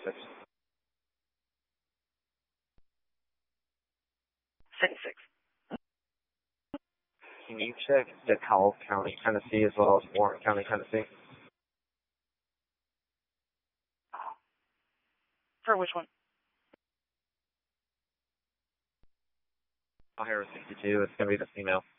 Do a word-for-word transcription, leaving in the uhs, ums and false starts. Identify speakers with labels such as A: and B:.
A: six.
B: seventy-six.
A: Can you check DeKalb County, Tennessee, as well as Warren County, Tennessee?
B: For which one?
A: O'Hara sixty-two. It's going to be the female.